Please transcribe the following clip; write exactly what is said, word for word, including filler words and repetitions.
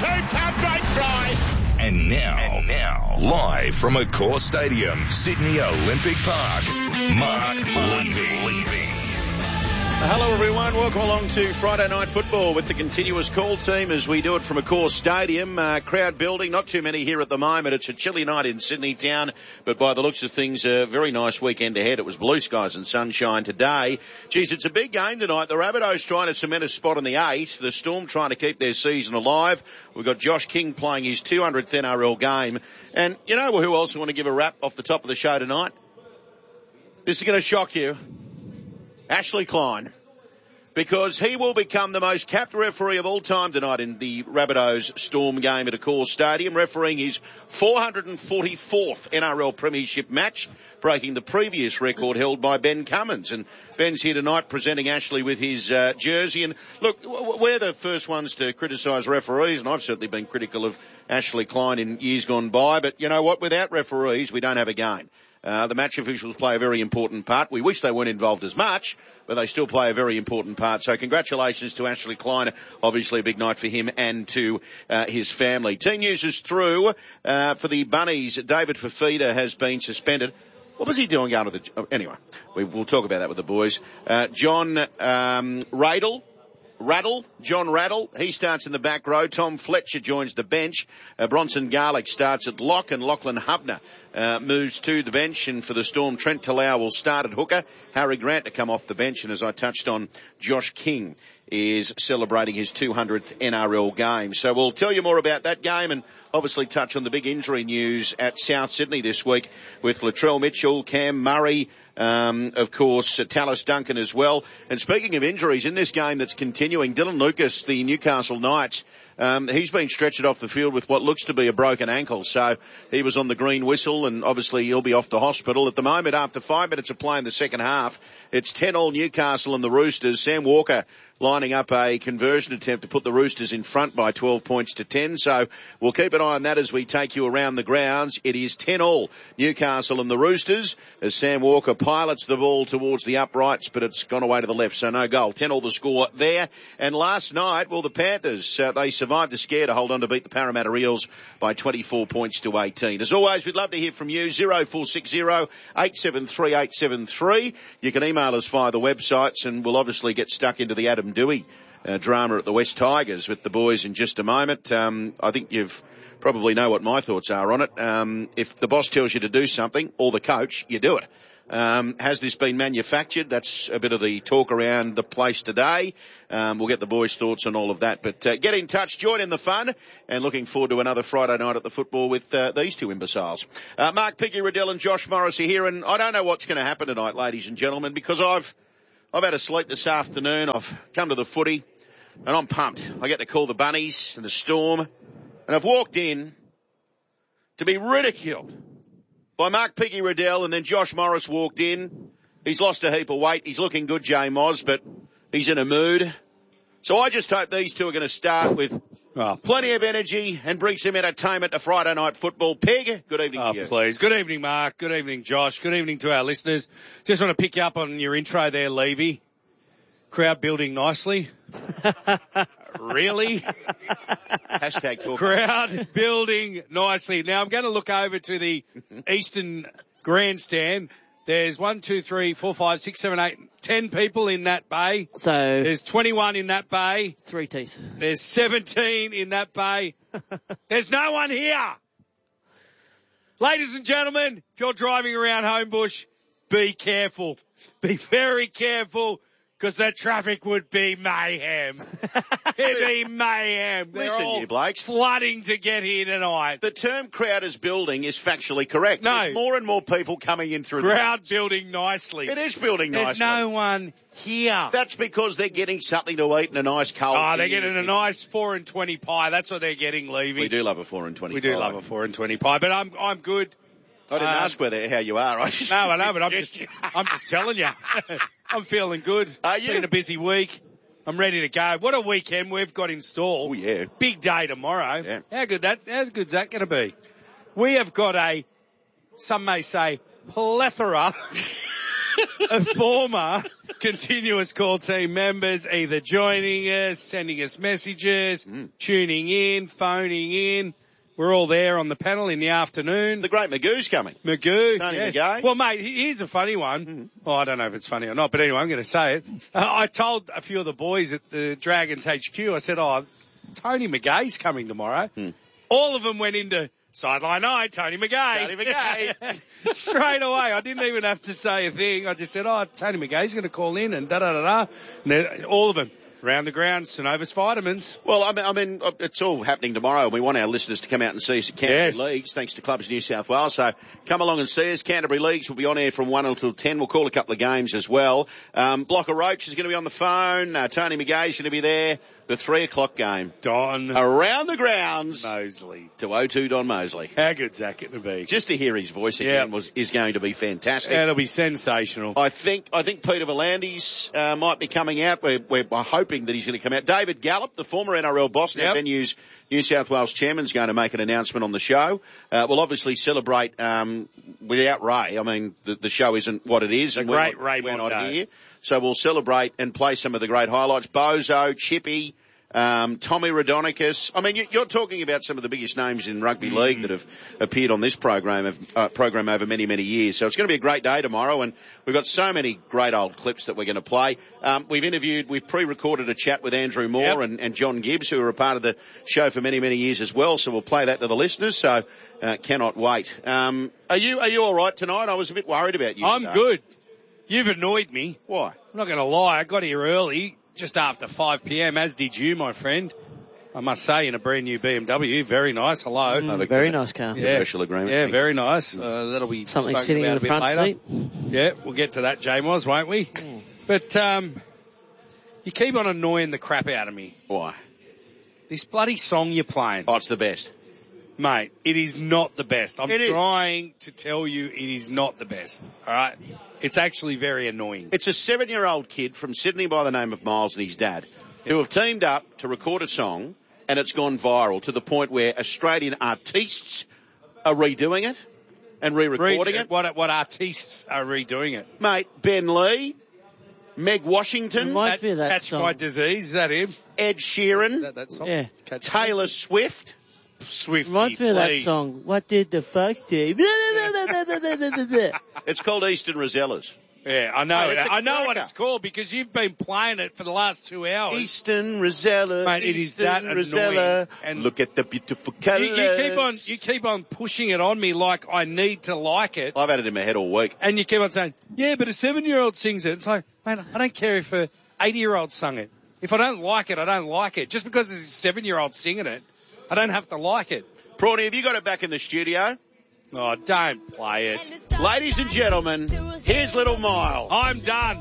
two, tough, great try. And now, and now, live from Accor Stadium, Sydney Olympic Park, Mark Levy. Hello everyone, welcome along to Friday Night Football with the continuous call team as we do it from Accor Stadium. Uh, crowd building, not too many here at the moment. It's a chilly night in Sydney town, but by the looks of things, a very nice weekend ahead. It was blue skies and sunshine today. Geez, it's a big game tonight. The Rabbitohs trying to cement a spot in the eight. The Storm trying to keep their season alive. We've got Josh King playing his two hundredth N R L game. And you know who else I want to give a rap off the top of the show tonight? This is going to shock you. Ashley Klein, because he will become the most capped referee of all time tonight in the Rabbitohs Storm game at Accor Stadium, refereeing his four hundred forty-fourth N R L Premiership match, breaking the previous record held by Ben Cummins. And Ben's here tonight presenting Ashley with his uh, jersey. And look, we're the first ones to criticise referees, and I've certainly been critical of Ashley Klein in years gone by. But you know what? Without referees, we don't have a game. Uh, the match officials play a very important part. We wish they weren't involved as much, but they still play a very important part. So congratulations to Ashley Klein. Obviously a big night for him and to uh, his family. Team news is through uh, for the Bunnies. David Fifita has been suspended. What was he doing going to the... Oh, anyway, we, we'll talk about that with the boys. Uh, John um, Radel. Rattle, John Rattle, he starts in the back row. Tom Fletcher joins the bench. Uh, Bronson Garlick starts at lock, and Lachlan Hubner uh, moves to the bench. And for the Storm, Trent Talau will start at hooker. Harry Grant to come off the bench. And as I touched on, Josh King is celebrating his two hundredth N R L game. So we'll tell you more about that game and obviously touch on the big injury news at South Sydney this week with Latrell Mitchell, Cam Murray, um, of course, uh, Tallis Duncan as well. And speaking of injuries, in this game that's continuing, Dylan Lucas, the Newcastle Knights, um, he's been stretched off the field with what looks to be a broken ankle. So he was on the green whistle and obviously he'll be off to hospital. At the moment, after five minutes of play in the second half, it's ten all Newcastle and the Roosters. Sam Walker lining up a conversion attempt to put the Roosters in front by twelve points to ten. So we'll keep an eye on that as we take you around the grounds. It is ten all Newcastle and the Roosters as Sam Walker pilots the ball towards the uprights, but it's gone away to the left, so no goal. ten all the score there. And last night, well, the Panthers, uh, they survived a scare to hold on to beat the Parramatta Eels by twenty-four points to eighteen. As always, we'd love to hear from you. zero four six zero, eight seven three, eight seven three. You can email us via the websites, and we'll obviously get stuck into the Adam Dewey uh, drama at the West Tigers with the boys in just a moment. Um, I think you've probably know what my thoughts are on it. Um, if the boss tells you to do something, or the coach, you do it. Um, has this been manufactured? That's a bit of the talk around the place today. Um, we'll get the boys' thoughts on all of that. But uh, get in touch, join in the fun, and looking forward to another Friday night at the football with uh, these two imbeciles. Uh, Mark Piggy Riddell and Josh Morris are here, and I don't know what's going to happen tonight, ladies and gentlemen, because I've I've had a sleep this afternoon. I've come to the footy, and I'm pumped. I get to call the Bunnies and the Storm, and I've walked in to be ridiculed by Mark Piggy Riddell, and then Josh Morris walked in. He's lost a heap of weight. He's looking good, J Moz, but he's in a mood. So I just hope these two are going to start with oh, plenty of energy and bring some entertainment to Friday Night Football. Pig, good evening oh, to you. Please. Good evening, Mark. Good evening, Josh. Good evening to our listeners. Just want to pick you up on your intro there, Levy. Crowd building nicely. Really? Hashtag talk. Crowd building nicely. Now I'm going to look over to the Eastern Grandstand. There's one, two, three, four, five, six, seven, eight, ten people in that bay. So there's twenty-one in that bay. Three teeth. There's seventeen in that bay. There's no one here. Ladies and gentlemen, if you're driving around Homebush, be careful. Be very careful. Because the traffic would be mayhem. It'd be mayhem. They're Listen, all you blokes. flooding to get here tonight. The term crowd is building is factually correct. No. There's more and more people coming in through Crowd the building nicely. It is building There's nicely. no one here. That's because they're getting something to eat and a nice cold Oh, they're beer. getting a nice four and twenty pie. That's what they're getting, Levy. We do love a four and twenty. We do love a four and twenty pie, but I'm I'm good. I didn't um, ask whether how you are. I just No, I know, but I'm just I'm just telling you. I'm feeling good. Are It's you? been a busy week. I'm ready to go. What a weekend we've got in store. Oh, yeah. Big day tomorrow. Yeah. How good that? How good's that going to be? We have got a, some may say, plethora of former continuous call team members either joining us, sending us messages, mm. tuning in, phoning in. We're all there on the panel in the afternoon. The great Magoo's coming. Magoo. Tony yes. Magay. Well, mate, here's a funny one. Mm. Well, I don't know if it's funny or not, but anyway, I'm going to say it. Uh, I told a few of the boys at the Dragons H Q, I said, oh, Tony Magay's coming tomorrow. Mm. All of them went into Sideline Night, Tony Magay. Tony Magay. Straight away. I didn't even have to say a thing. I just said, oh, Tony Magay's going to call in and da-da-da-da. And all of them. Round the ground, Synovus Vitamins. Well, I mean, I mean, it's all happening tomorrow. We want our listeners to come out and see us at Canterbury yes. Leagues, thanks to Clubs New South Wales. So come along and see us. Canterbury Leagues will be on air from one until ten. We'll call a couple of games as well. Um, Blocker Roach is going to be on the phone. Uh, Tony Magay's going to be there. The three o'clock game. Don. Around the grounds. Mosley. To oh two Don Mosley. How good's that going to be? Just to hear his voice again yep. was is going to be fantastic. It'll be sensational. I think I think Peter Volandis uh, might be coming out. We're, we're hoping that he's going to come out. David Gallup, the former N R L boss, now yep. Venue's New South Wales chairman, is going to make an announcement on the show. Uh, we'll obviously celebrate um, without Ray. I mean, the, the show isn't what it is. The and great we're, Ray we're not Mondo. here. So we'll celebrate and play some of the great highlights. Bozo, Chippy, Um, Tommy Radonicus. I mean, you're talking about some of the biggest names in rugby mm. league that have appeared on this program, uh, program over many, many years. So it's going to be a great day tomorrow, and we've got so many great old clips that we're going to play. Um, we've interviewed, we've pre-recorded a chat with Andrew Moore yep. and, and John Gibbs, who are a part of the show for many, many years as well. So we'll play that to the listeners. So uh, cannot wait. Um, are you are you all right tonight? I was a bit worried about you. I'm today. good. You've annoyed me. Why? I'm not going to lie. I got here early, just after five p.m., as did you, my friend. I must say, in a brand new B M W. Very nice. Hello. Mm, very nice car. Yeah. Commercial agreement. Yeah, very nice. Uh, that'll be something sitting in the front later. seat. Yeah, we'll get to that, J-Moz, won't we? Mm. But um, you keep on annoying the crap out of me. Why? This bloody song you're playing. Oh, it's the best. Mate, it is not the best. I'm it trying is. to tell you it is not the best. All right? It's actually very annoying. It's a seven-year-old kid from Sydney by the name of Miles and his dad who have teamed up to record a song, and it's gone viral to the point where Australian artists are redoing it and re-recording Re- it. What, what artists are redoing it? Mate, Ben Lee, Meg Washington, Reminds me of that Catch song. My Disease, is that him? Ed Sheeran, Is that, that song? Yeah. Catch Taylor Swift. Swift. Reminds me of that song. What did the fox do? It's called Eastern Rosellas. Yeah, I know. Mate, it's a I know what cracker. it's called because you've been playing it for the last two hours. Eastern Rosella, Mate, it is Eastern that Rosella. annoying. And look at the beautiful colours. You, you keep on, you keep on pushing it on me like I need to like it. I've had it in my head all week. And you keep on saying, yeah, but a seven-year-old sings it. It's like, mate, I don't care if a eighty-year-old sung it. If I don't like it, I don't like it. Just because there's a seven-year-old singing it, I don't have to like it. Prawny, have you got it back in the studio? Oh, don't play it. Ladies and gentlemen, here's Little Mile. I'm done.